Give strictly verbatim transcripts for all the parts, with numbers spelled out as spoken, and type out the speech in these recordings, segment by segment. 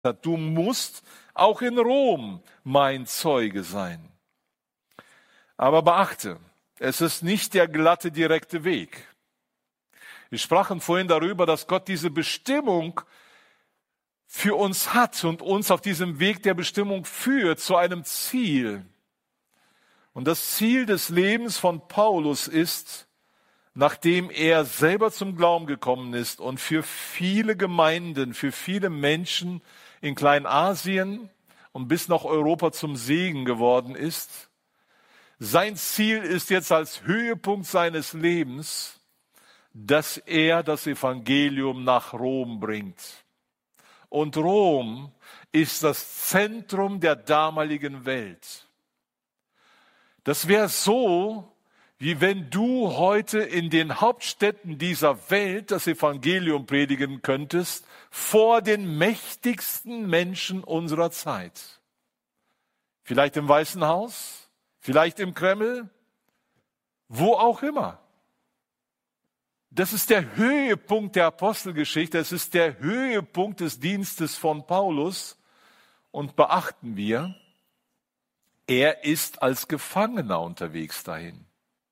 hat, du musst auch in Rom mein Zeuge sein. Aber beachte, es ist nicht der glatte, direkte Weg. Wir sprachen vorhin darüber, dass Gott diese Bestimmung für uns hat und uns auf diesem Weg der Bestimmung führt zu einem Ziel. Und das Ziel des Lebens von Paulus ist, nachdem er selber zum Glauben gekommen ist und für viele Gemeinden, für viele Menschen in Kleinasien und bis nach Europa zum Segen geworden ist, sein Ziel ist jetzt als Höhepunkt seines Lebens, dass er das Evangelium nach Rom bringt. Und Rom ist das Zentrum der damaligen Welt. Das wäre so, wie wenn du heute in den Hauptstädten dieser Welt das Evangelium predigen könntest, vor den mächtigsten Menschen unserer Zeit. Vielleicht im Weißen Haus, vielleicht im Kreml, wo auch immer. Das ist der Höhepunkt der Apostelgeschichte, es ist der Höhepunkt des Dienstes von Paulus. Und beachten wir, er ist als Gefangener unterwegs dahin.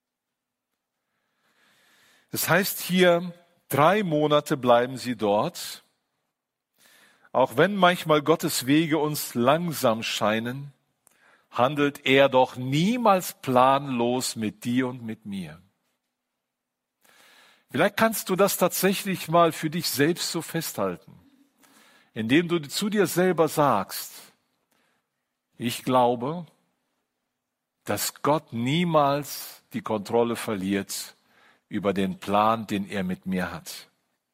Das heißt hier, drei Monate bleiben sie dort. Auch wenn manchmal Gottes Wege uns langsam scheinen, handelt er doch niemals planlos mit dir und mit mir. Vielleicht kannst du das tatsächlich mal für dich selbst so festhalten, indem du zu dir selber sagst, ich glaube, dass Gott niemals die Kontrolle verliert über den Plan, den er mit mir hat.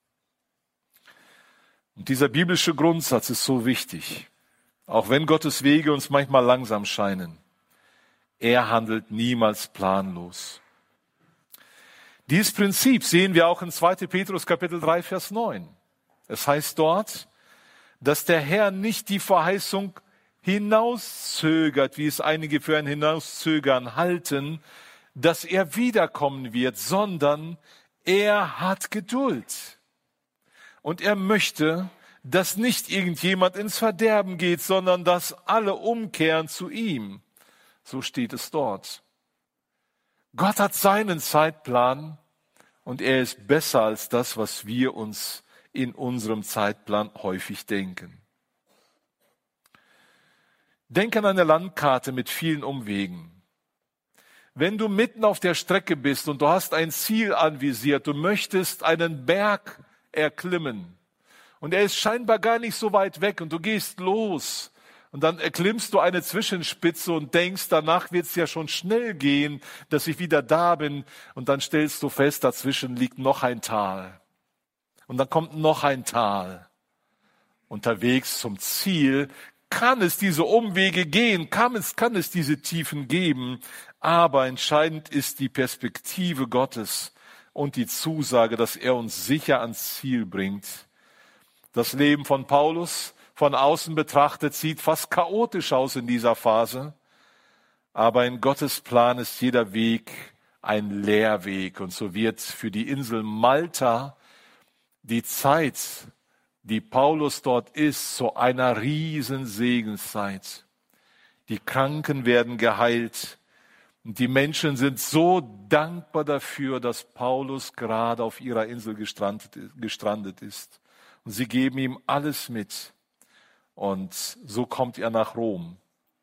Und dieser biblische Grundsatz ist so wichtig. Auch wenn Gottes Wege uns manchmal langsam scheinen, er handelt niemals planlos. Dieses Prinzip sehen wir auch in zweiter Petrus Kapitel drei, Vers neun. Es heißt dort, dass der Herr nicht die Verheißung hinauszögert, wie es einige für ein Hinauszögern halten, dass er wiederkommen wird, sondern er hat Geduld. Und er möchte, dass nicht irgendjemand ins Verderben geht, sondern dass alle umkehren zu ihm. So steht es dort. Gott hat seinen Zeitplan und er ist besser als das, was wir uns in unserem Zeitplan häufig denken. Denk an eine Landkarte mit vielen Umwegen. Wenn du mitten auf der Strecke bist und du hast ein Ziel anvisiert, du möchtest einen Berg erklimmen und er ist scheinbar gar nicht so weit weg und du gehst los und dann erklimmst du eine Zwischenspitze und denkst, danach wird es ja schon schnell gehen, dass ich wieder da bin und dann stellst du fest, dazwischen liegt noch ein Tal und dann kommt noch ein Tal. Unterwegs zum Ziel kann es diese Umwege gehen, kann es, kann es diese Tiefen geben, aber entscheidend ist die Perspektive Gottes und die Zusage, dass er uns sicher ans Ziel bringt. Das Leben von Paulus von außen betrachtet sieht fast chaotisch aus in dieser Phase, aber in Gottes Plan ist jeder Weg ein Lehrweg und so wird für die Insel Malta die Zeit, die Paulus dort ist, zu einer riesen Segenszeit. Die Kranken werden geheilt und die Menschen sind so dankbar dafür, dass Paulus gerade auf ihrer Insel gestrandet, gestrandet ist. Und sie geben ihm alles mit. Und so kommt er nach Rom.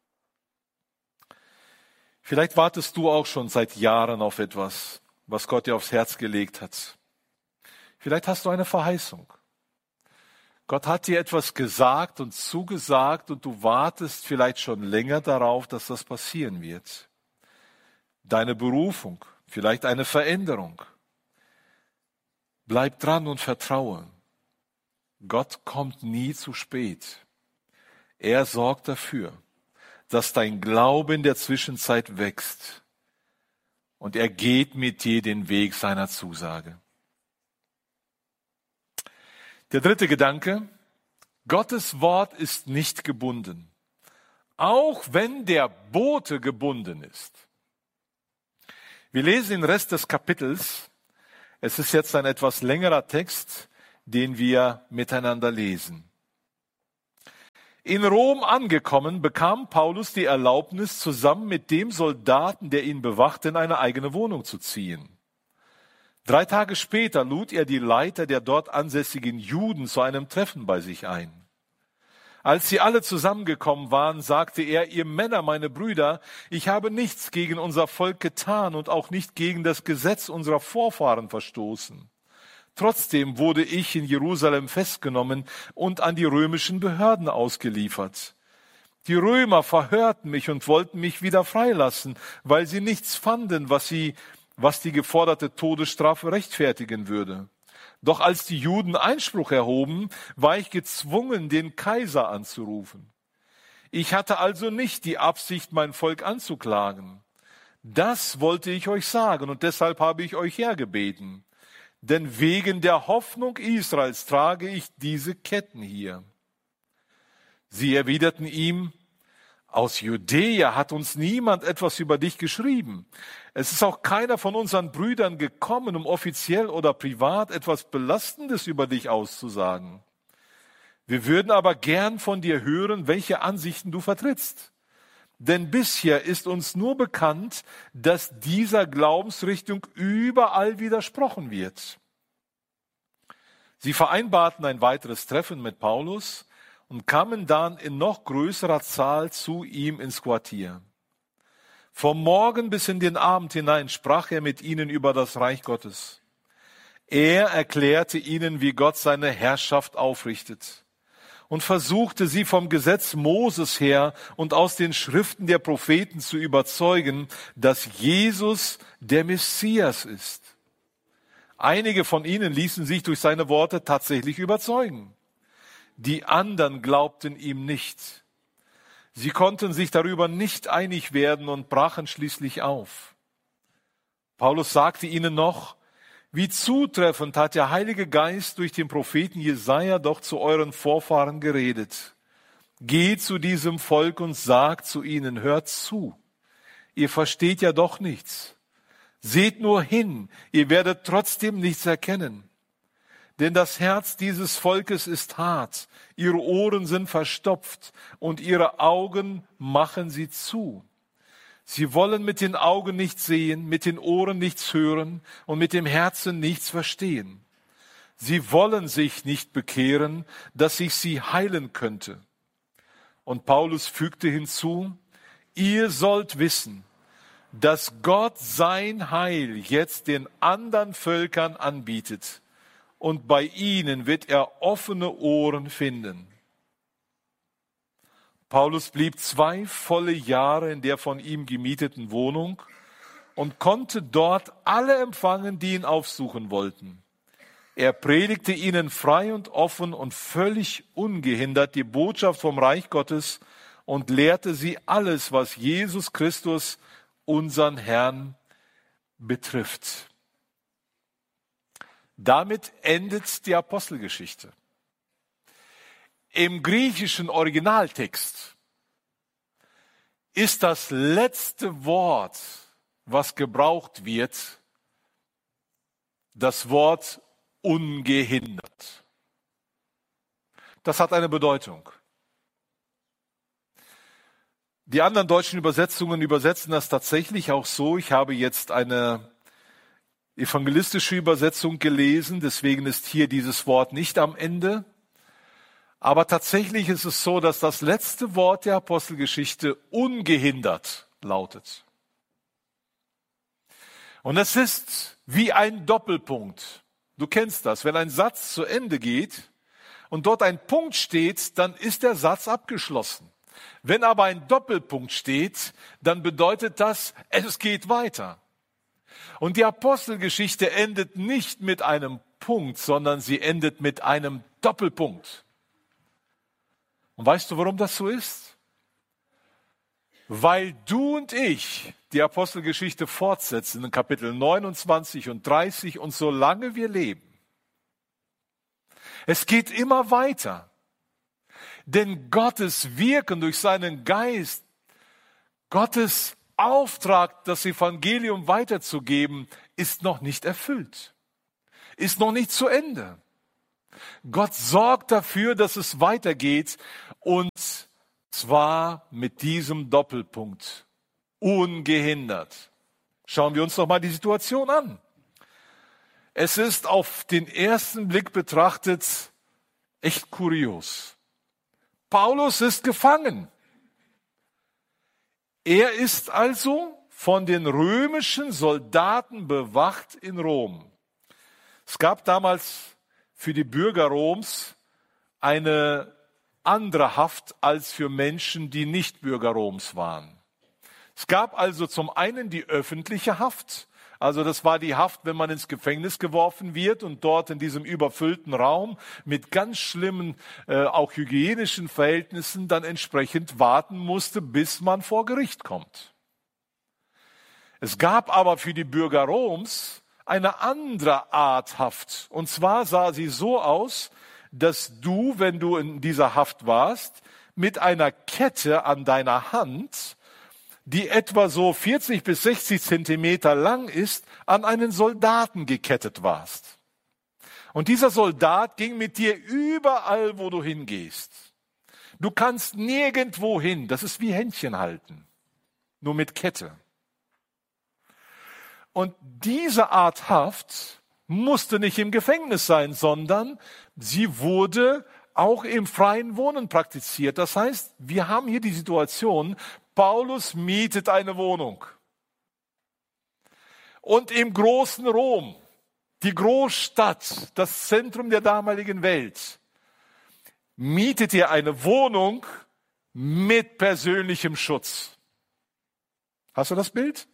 Vielleicht wartest du auch schon seit Jahren auf etwas, was Gott dir aufs Herz gelegt hat. Vielleicht hast du eine Verheißung. Gott hat dir etwas gesagt und zugesagt und du wartest vielleicht schon länger darauf, dass das passieren wird. Deine Berufung, vielleicht eine Veränderung. Bleib dran und vertraue. Gott kommt nie zu spät. Er sorgt dafür, dass dein Glaube in der Zwischenzeit wächst und er geht mit dir den Weg seiner Zusage. Der dritte Gedanke, Gottes Wort ist nicht gebunden, auch wenn der Bote gebunden ist. Wir lesen den Rest des Kapitels. Es ist jetzt ein etwas längerer Text, den wir miteinander lesen. In Rom angekommen, bekam Paulus die Erlaubnis, zusammen mit dem Soldaten, der ihn bewachte, in eine eigene Wohnung zu ziehen. Drei Tage später lud er die Leiter der dort ansässigen Juden zu einem Treffen bei sich ein. Als sie alle zusammengekommen waren, sagte er: Ihr Männer, meine Brüder, ich habe nichts gegen unser Volk getan und auch nicht gegen das Gesetz unserer Vorfahren verstoßen. Trotzdem wurde ich in Jerusalem festgenommen und an die römischen Behörden ausgeliefert. Die Römer verhörten mich und wollten mich wieder freilassen, weil sie nichts fanden, was sie, was die geforderte Todesstrafe rechtfertigen würde. Doch als die Juden Einspruch erhoben, war ich gezwungen, den Kaiser anzurufen. Ich hatte also nicht die Absicht, mein Volk anzuklagen. Das wollte ich euch sagen und deshalb habe ich euch hergebeten. Denn wegen der Hoffnung Israels trage ich diese Ketten hier. Sie erwiderten ihm: Aus Judäa hat uns niemand etwas über dich geschrieben. Es ist auch keiner von unseren Brüdern gekommen, um offiziell oder privat etwas Belastendes über dich auszusagen. Wir würden aber gern von dir hören, welche Ansichten du vertrittst. Denn bisher ist uns nur bekannt, dass dieser Glaubensrichtung überall widersprochen wird. Sie vereinbarten ein weiteres Treffen mit Paulus und kamen dann in noch größerer Zahl zu ihm ins Quartier. Vom Morgen bis in den Abend hinein sprach er mit ihnen über das Reich Gottes. Er erklärte ihnen, wie Gott seine Herrschaft aufrichtet, und versuchte sie vom Gesetz Moses her und aus den Schriften der Propheten zu überzeugen, dass Jesus der Messias ist. Einige von ihnen ließen sich durch seine Worte tatsächlich überzeugen. Die anderen glaubten ihm nicht. Sie konnten sich darüber nicht einig werden und brachen schließlich auf. Paulus sagte ihnen noch: Wie zutreffend hat der Heilige Geist durch den Propheten Jesaja doch zu euren Vorfahren geredet. Geht zu diesem Volk und sagt zu ihnen: Hört zu, ihr versteht ja doch nichts. Seht nur hin, ihr werdet trotzdem nichts erkennen. Denn das Herz dieses Volkes ist hart, ihre Ohren sind verstopft und ihre Augen machen sie zu. Sie wollen mit den Augen nichts sehen, mit den Ohren nichts hören und mit dem Herzen nichts verstehen. Sie wollen sich nicht bekehren, dass ich sie heilen könnte. Und Paulus fügte hinzu: Ihr sollt wissen, dass Gott sein Heil jetzt den anderen Völkern anbietet. Und bei ihnen wird er offene Ohren finden. Paulus blieb zwei volle Jahre in der von ihm gemieteten Wohnung und konnte dort alle empfangen, die ihn aufsuchen wollten. Er predigte ihnen frei und offen und völlig ungehindert die Botschaft vom Reich Gottes und lehrte sie alles, was Jesus Christus, unseren Herrn, betrifft. Damit endet die Apostelgeschichte. Im griechischen Originaltext ist das letzte Wort, was gebraucht wird, das Wort ungehindert. Das hat eine Bedeutung. Die anderen deutschen Übersetzungen übersetzen das tatsächlich auch so. Ich habe jetzt eine evangelistische Übersetzung gelesen, deswegen ist hier dieses Wort nicht am Ende. Aber tatsächlich ist es so, dass das letzte Wort der Apostelgeschichte ungehindert lautet. Und es ist wie ein Doppelpunkt. Du kennst das. Wenn ein Satz zu Ende geht und dort ein Punkt steht, dann ist der Satz abgeschlossen. Wenn aber ein Doppelpunkt steht, dann bedeutet das, es geht weiter. Und die Apostelgeschichte endet nicht mit einem Punkt, sondern sie endet mit einem Doppelpunkt. Und weißt du, warum das so ist? Weil du und ich die Apostelgeschichte fortsetzen in Kapitel neunundzwanzig und dreißig und solange wir leben. Es geht immer weiter. Denn Gottes Wirken durch seinen Geist, Gottes Auftrag, das Evangelium weiterzugeben, ist noch nicht erfüllt, ist noch nicht zu Ende. Gott sorgt dafür, dass es weitergeht, und zwar mit diesem Doppelpunkt: ungehindert. Schauen wir uns doch mal die Situation an. Es ist auf den ersten Blick betrachtet echt kurios. Paulus ist gefangen. Er ist also von den römischen Soldaten bewacht in Rom. Es gab damals für die Bürger Roms eine andere Haft als für Menschen, die nicht Bürger Roms waren. Es gab also zum einen die öffentliche Haft. Also das war die Haft, wenn man ins Gefängnis geworfen wird und dort in diesem überfüllten Raum mit ganz schlimmen, äh, auch hygienischen Verhältnissen dann entsprechend warten musste, bis man vor Gericht kommt. Es gab aber für die Bürger Roms eine andere Art Haft. Und zwar sah sie so aus, dass du, wenn du in dieser Haft warst, mit einer Kette an deiner Hand, die etwa so vierzig bis sechzig Zentimeter lang ist, an einen Soldaten gekettet warst. Und dieser Soldat ging mit dir überall, wo du hingehst. Du kannst nirgendwo hin. Das ist wie Händchen halten, nur mit Kette. Und diese Art Haft musste nicht im Gefängnis sein, sondern sie wurde auch im freien Wohnen praktiziert. Das heißt, wir haben hier die Situation: Paulus mietet eine Wohnung. Und im großen Rom, die Großstadt, das Zentrum der damaligen Welt, mietet er eine Wohnung mit persönlichem Schutz. Hast du das Bild?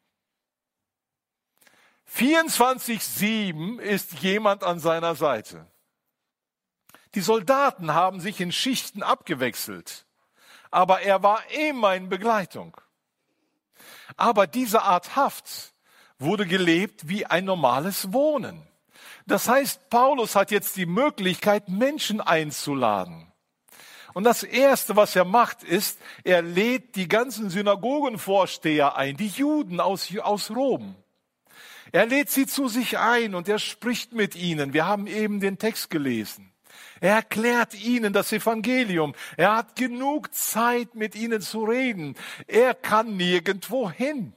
vierundzwanzig sieben ist jemand an seiner Seite. Die Soldaten haben sich in Schichten abgewechselt, aber er war immer in Begleitung. Aber diese Art Haft wurde gelebt wie ein normales Wohnen. Das heißt, Paulus hat jetzt die Möglichkeit, Menschen einzuladen. Und das Erste, was er macht, ist, er lädt die ganzen Synagogenvorsteher ein, die Juden aus, aus Rom. Er lädt sie zu sich ein und er spricht mit ihnen. Wir haben eben den Text gelesen. Er erklärt ihnen das Evangelium. Er hat genug Zeit, mit ihnen zu reden. Er kann nirgendwo hin.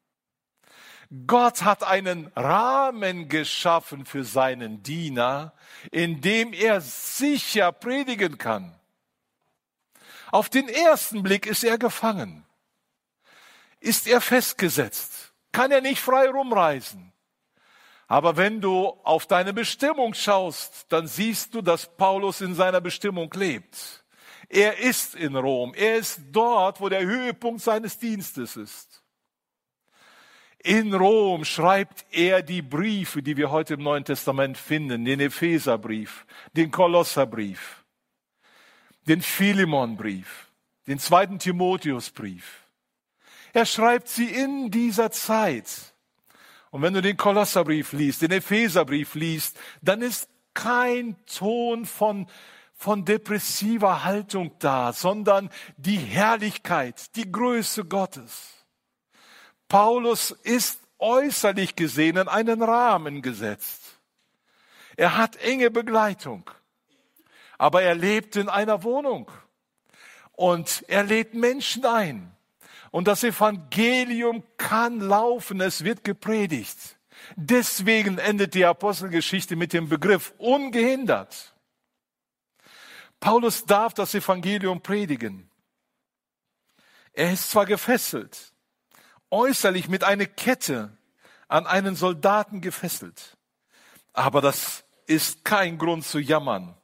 Gott hat einen Rahmen geschaffen für seinen Diener, in dem er sicher predigen kann. Auf den ersten Blick ist er gefangen. Ist er festgesetzt? Kann er nicht frei rumreisen? Aber wenn du auf deine Bestimmung schaust, dann siehst du, dass Paulus in seiner Bestimmung lebt. Er ist in Rom. Er ist dort, wo der Höhepunkt seines Dienstes ist. In Rom schreibt er die Briefe, die wir heute im Neuen Testament finden, den Epheserbrief, den Kolosserbrief, den Philemonbrief, den zweiten Timotheusbrief. Er schreibt sie in dieser Zeit. Und wenn du den Kolosserbrief liest, den Epheserbrief liest, dann ist kein Ton von, von depressiver Haltung da, sondern die Herrlichkeit, die Größe Gottes. Paulus ist äußerlich gesehen in einen Rahmen gesetzt. Er hat enge Begleitung, aber er lebt in einer Wohnung und er lädt Menschen ein. Und das Evangelium kann laufen, es wird gepredigt. Deswegen endet die Apostelgeschichte mit dem Begriff ungehindert. Paulus darf das Evangelium predigen. Er ist zwar gefesselt, äußerlich mit einer Kette an einen Soldaten gefesselt, aber das ist kein Grund zu jammern.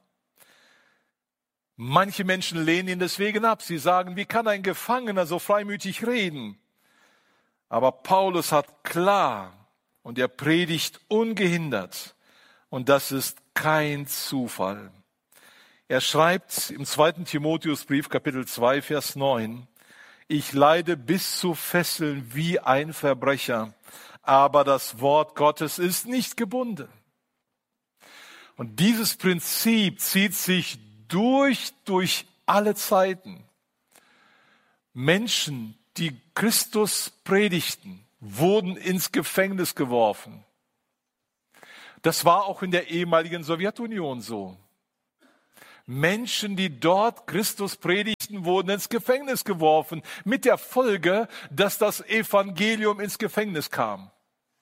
Manche Menschen lehnen ihn deswegen ab. Sie sagen, wie kann ein Gefangener so freimütig reden? Aber Paulus hat klar und er predigt ungehindert. Und das ist kein Zufall. Er schreibt im zweiten Timotheusbrief, Kapitel zwei, Vers neun, ich leide bis zu Fesseln wie ein Verbrecher, aber das Wort Gottes ist nicht gebunden. Und dieses Prinzip zieht sich durch, durch alle Zeiten. Menschen, die Christus predigten, wurden ins Gefängnis geworfen. Das war auch in der ehemaligen Sowjetunion so. Menschen, die dort Christus predigten, wurden ins Gefängnis geworfen, mit der Folge, dass das Evangelium ins Gefängnis kam.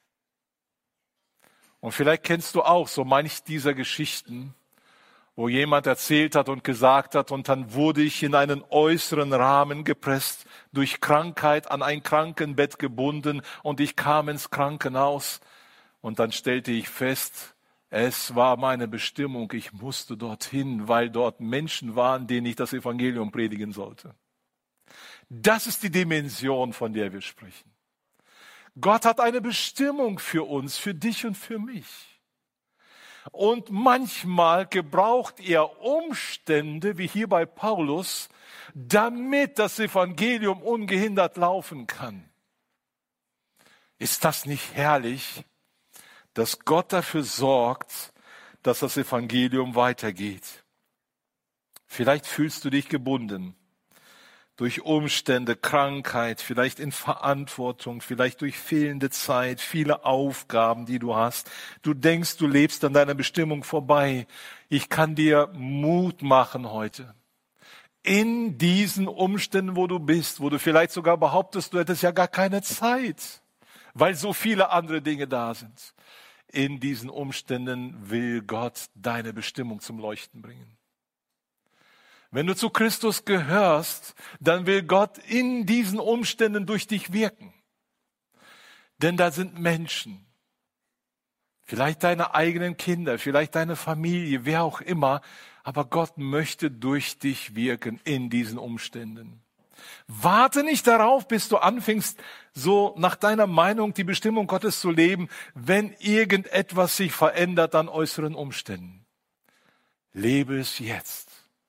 Und vielleicht kennst du auch so manch dieser Geschichten, wo jemand erzählt hat und gesagt hat, und dann wurde ich in einen äußeren Rahmen gepresst, durch Krankheit an ein Krankenbett gebunden und ich kam ins Krankenhaus und dann stellte ich fest, es war meine Bestimmung, ich musste dorthin, weil dort Menschen waren, denen ich das Evangelium predigen sollte. Das ist die Dimension, von der wir sprechen. Gott hat eine Bestimmung für uns, für dich und für mich. Und manchmal gebraucht er Umstände, wie hier bei Paulus, damit das Evangelium ungehindert laufen kann. Ist das nicht herrlich, dass Gott dafür sorgt, dass das Evangelium weitergeht? Vielleicht fühlst du dich gebunden durch Umstände, Krankheit, vielleicht in Verantwortung, vielleicht durch fehlende Zeit, viele Aufgaben, die du hast. Du denkst, du lebst an deiner Bestimmung vorbei. Ich kann dir Mut machen heute. In diesen Umständen, wo du bist, wo du vielleicht sogar behauptest, du hättest ja gar keine Zeit, weil so viele andere Dinge da sind. In diesen Umständen will Gott deine Bestimmung zum Leuchten bringen. Wenn du zu Christus gehörst, dann will Gott in diesen Umständen durch dich wirken. Denn da sind Menschen, vielleicht deine eigenen Kinder, vielleicht deine Familie, wer auch immer, aber Gott möchte durch dich wirken in diesen Umständen. Warte nicht darauf, bis du anfängst, so nach deiner Meinung die Bestimmung Gottes zu leben, wenn irgendetwas sich verändert an äußeren Umständen. Lebe es jetzt.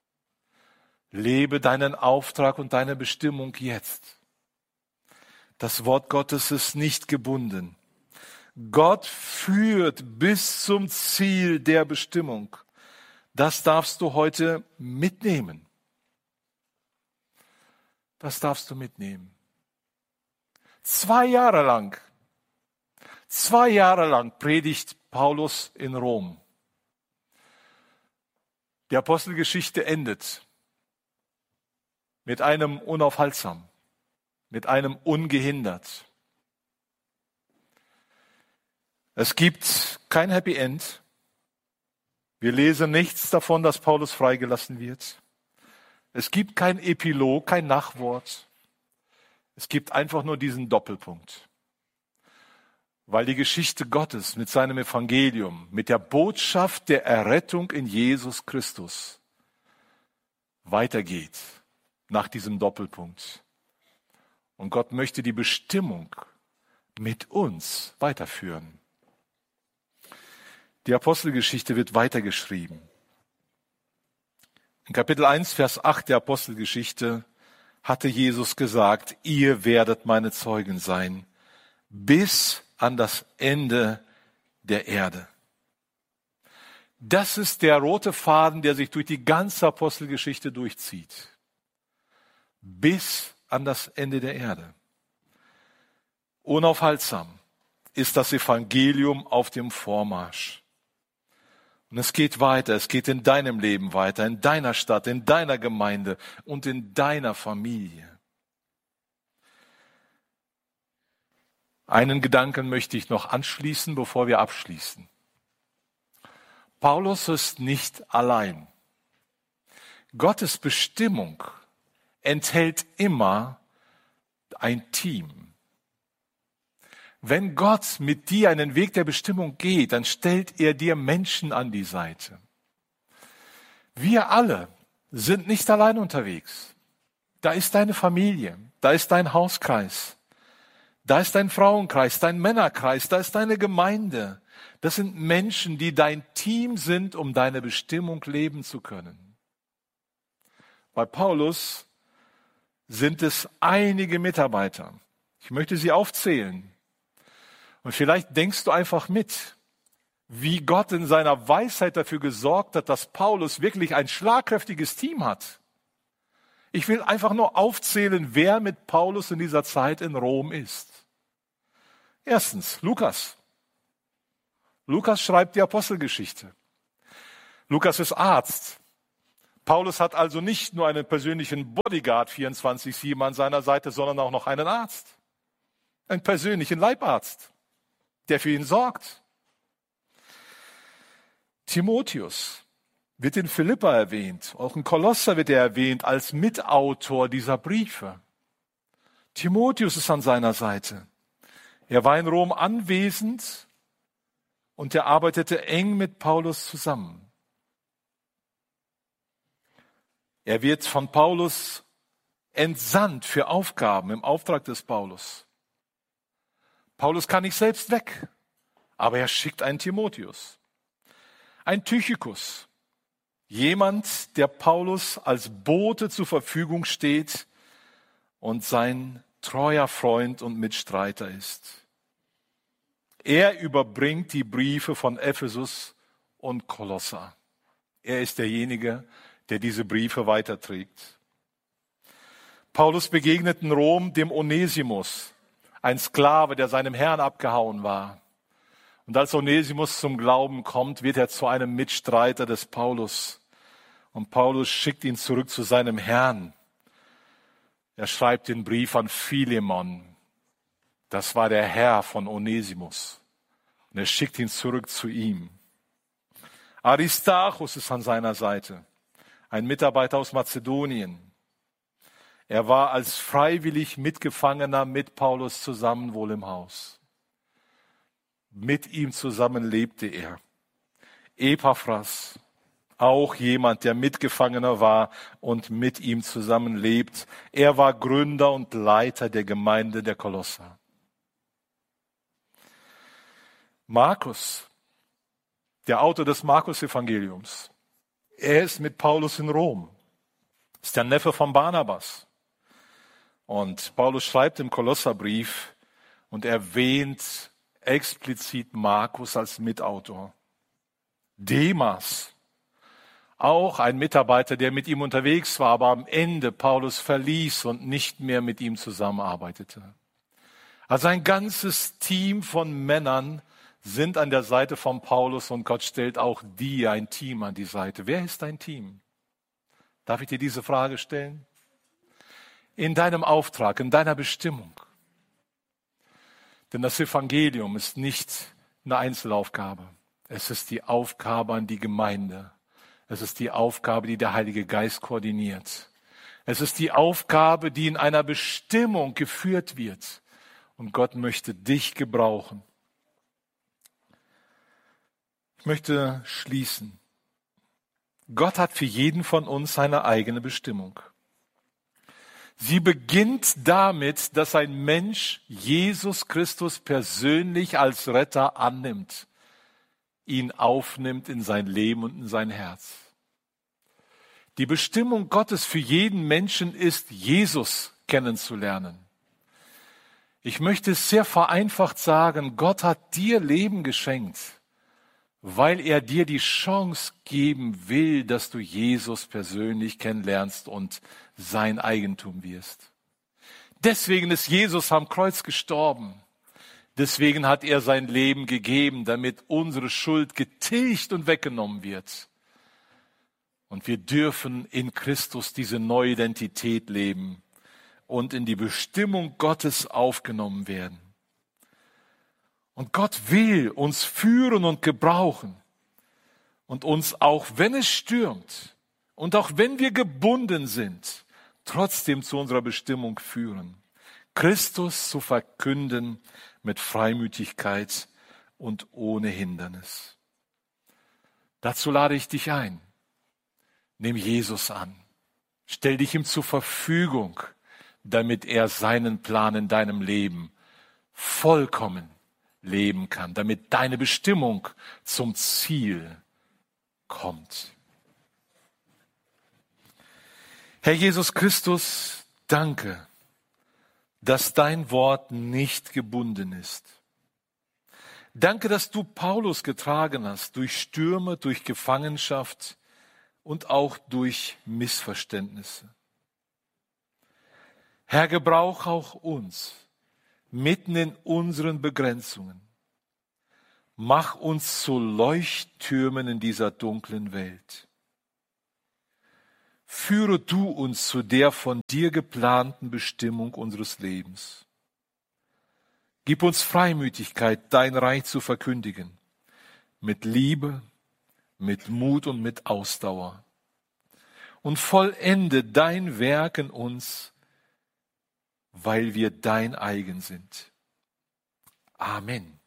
Lebe deinen Auftrag und deine Bestimmung jetzt. Das Wort Gottes ist nicht gebunden. Gott führt bis zum Ziel der Bestimmung. Das darfst du heute mitnehmen. Das darfst du mitnehmen. Zwei Jahre lang, zwei Jahre lang predigt Paulus in Rom. Die Apostelgeschichte endet mit einem unaufhaltsam, mit einem ungehindert. Es gibt kein Happy End. Wir lesen nichts davon, dass Paulus freigelassen wird. Es gibt kein Epilog, kein Nachwort. Es gibt einfach nur diesen Doppelpunkt. Weil die Geschichte Gottes mit seinem Evangelium, mit der Botschaft der Errettung in Jesus Christus weitergeht. Nach diesem Doppelpunkt. Und Gott möchte die Bestimmung mit uns weiterführen. Die Apostelgeschichte wird weitergeschrieben. In Kapitel eins, Vers acht der Apostelgeschichte hatte Jesus gesagt, ihr werdet meine Zeugen sein, bis an das Ende der Erde. Das ist der rote Faden, der sich durch die ganze Apostelgeschichte durchzieht. Bis an das Ende der Erde. Unaufhaltsam ist das Evangelium auf dem Vormarsch. Und es geht weiter, es geht in deinem Leben weiter, in deiner Stadt, in deiner Gemeinde und in deiner Familie. Einen Gedanken möchte ich noch anschließen, bevor wir abschließen. Paulus ist nicht allein. Gottes Bestimmung enthält immer ein Team. Wenn Gott mit dir einen Weg der Bestimmung geht, dann stellt er dir Menschen an die Seite. Wir alle sind nicht allein unterwegs. Da ist deine Familie, da ist dein Hauskreis, da ist dein Frauenkreis, dein Männerkreis, da ist deine Gemeinde. Das sind Menschen, die dein Team sind, um deine Bestimmung leben zu können. Bei Paulus sind es einige Mitarbeiter. Ich möchte sie aufzählen. Und vielleicht denkst du einfach mit, wie Gott in seiner Weisheit dafür gesorgt hat, dass Paulus wirklich ein schlagkräftiges Team hat. Ich will einfach nur aufzählen, wer mit Paulus in dieser Zeit in Rom ist. Erstens, Lukas. Lukas schreibt die Apostelgeschichte. Lukas ist Arzt. Paulus hat also nicht nur einen persönlichen Bodyguard vierundzwanzig sieben an seiner Seite, sondern auch noch einen Arzt. Einen persönlichen Leibarzt, der für ihn sorgt. Timotheus wird in Philippa erwähnt. Auch in Kolosser wird er erwähnt als Mitautor dieser Briefe. Timotheus ist an seiner Seite. Er war in Rom anwesend und er arbeitete eng mit Paulus zusammen. Er wird von Paulus entsandt für Aufgaben im Auftrag des Paulus. Paulus kann nicht selbst weg, aber er schickt einen Timotheus. Ein Tychikus, jemand, der Paulus als Bote zur Verfügung steht und sein treuer Freund und Mitstreiter ist. Er überbringt die Briefe von Ephesus und Kolosser. Er ist derjenige, der diese Briefe weiterträgt. Paulus begegnet in Rom dem Onesimus, ein Sklave, der seinem Herrn abgehauen war. Und als Onesimus zum Glauben kommt, wird er zu einem Mitstreiter des Paulus. Und Paulus schickt ihn zurück zu seinem Herrn. Er schreibt den Brief an Philemon. Das war der Herr von Onesimus. Und er schickt ihn zurück zu ihm. Aristarchus ist an seiner Seite, ein Mitarbeiter aus Mazedonien. Er war als freiwillig Mitgefangener mit Paulus zusammen wohl im Haus. Mit ihm zusammen lebte er. Epaphras, auch jemand, der Mitgefangener war und mit ihm zusammen lebt. Er war Gründer und Leiter der Gemeinde der Kolosser. Markus, der Autor des Markus-Evangeliums, er ist mit Paulus in Rom, ist der Neffe von Barnabas. Und Paulus schreibt im Kolosserbrief und erwähnt explizit Markus als Mitautor. Demas, auch ein Mitarbeiter, der mit ihm unterwegs war, aber am Ende Paulus verließ und nicht mehr mit ihm zusammenarbeitete. Also ein ganzes Team von Männern sind an der Seite von Paulus und Gott stellt auch dir ein Team an die Seite. Wer ist dein Team? Darf ich dir diese Frage stellen? In deinem Auftrag, in deiner Bestimmung. Denn das Evangelium ist nicht eine Einzelaufgabe. Es ist die Aufgabe an die Gemeinde. Es ist die Aufgabe, die der Heilige Geist koordiniert. Es ist die Aufgabe, die in einer Bestimmung geführt wird. Und Gott möchte dich gebrauchen. Ich möchte schließen. Gott hat für jeden von uns seine eigene Bestimmung. Sie beginnt damit, dass ein Mensch Jesus Christus persönlich als Retter annimmt, ihn aufnimmt in sein Leben und in sein Herz. Die Bestimmung Gottes für jeden Menschen ist, Jesus kennenzulernen. Ich möchte es sehr vereinfacht sagen, Gott hat dir Leben geschenkt, weil er dir die Chance geben will, dass du Jesus persönlich kennenlernst und sein Eigentum wirst. Deswegen ist Jesus am Kreuz gestorben. Deswegen hat er sein Leben gegeben, damit unsere Schuld getilgt und weggenommen wird. Und wir dürfen in Christus diese neue Identität leben und in die Bestimmung Gottes aufgenommen werden. Und Gott will uns führen und gebrauchen und uns, auch wenn es stürmt und auch wenn wir gebunden sind, trotzdem zu unserer Bestimmung führen. Christus zu verkünden mit Freimütigkeit und ohne Hindernis. Dazu lade ich dich ein. Nimm Jesus an. Stell dich ihm zur Verfügung, damit er seinen Plan in deinem Leben vollkommen leben kann, damit deine Bestimmung zum Ziel kommt. Herr Jesus Christus, danke, dass dein Wort nicht gebunden ist. Danke, dass du Paulus getragen hast durch Stürme, durch Gefangenschaft und auch durch Missverständnisse. Herr, gebrauch auch uns mitten in unseren Begrenzungen. Mach uns zu Leuchttürmen in dieser dunklen Welt. Führe du uns zu der von dir geplanten Bestimmung unseres Lebens. Gib uns Freimütigkeit, dein Reich zu verkündigen, mit Liebe, mit Mut und mit Ausdauer. Und vollende dein Werk in uns, weil wir dein eigen sind. Amen.